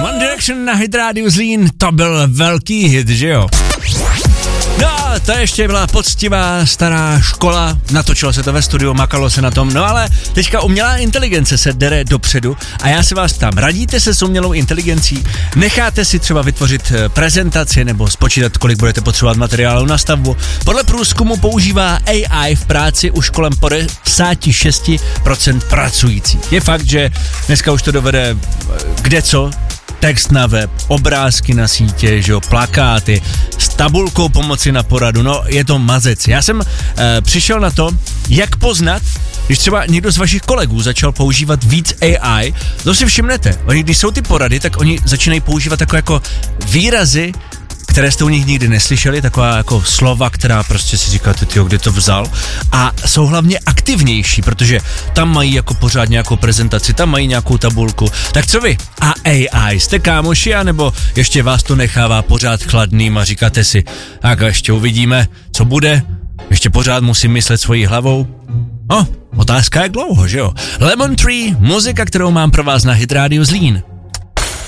One Direction na Hit Radio Zlín, to byl velký hit, že jo? No, to ještě byla poctivá stará škola, natočilo se to ve studiu, makalo se na tom, no ale teďka umělá inteligence se dere dopředu a já se vás ptám, radíte se s umělou inteligencí? Necháte si třeba vytvořit prezentaci nebo spočítat, kolik budete potřebovat materiálu na stavbu? Podle průzkumu používá AI v práci už kolem 56% pracujících. Je fakt, že dneska už to dovede kdeco, text na web, obrázky na sítě, že jo, plakáty, s tabulkou pomoci na poradu, no je to mazec. Já jsem přišel na to, jak poznat, když třeba někdo z vašich kolegů začal používat víc AI, to si všimnete, když jsou ty porady, tak oni začínají používat takové jako výrazy, které jste u nich nikdy neslyšeli, taková jako slova, která prostě si říkáte, tyjo, kde to vzal, a jsou hlavně aktivnější, protože tam mají jako pořád nějakou prezentaci, tam mají nějakou tabulku. Tak co vy? A AI, jste kámoši, anebo ještě vás to nechává pořád chladným a říkáte si, tak ještě uvidíme, co bude, ještě pořád musím myslet svojí hlavou? No, otázka jak dlouho, že jo? Lemon Tree, muzika, kterou mám pro vás na Hit Radio Zlín.